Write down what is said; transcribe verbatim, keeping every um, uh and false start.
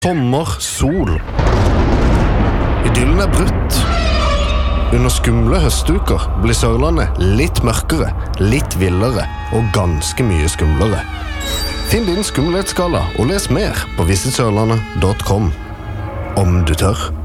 Sommer, sol. Idyllen er brutt. Under skumle høstuker blir Sørlandet litt mørkere, litt villere og ganske mye skumlere. Finn din skumlighetsskala og les mer på visit sørlandet punktum com. Om du tør.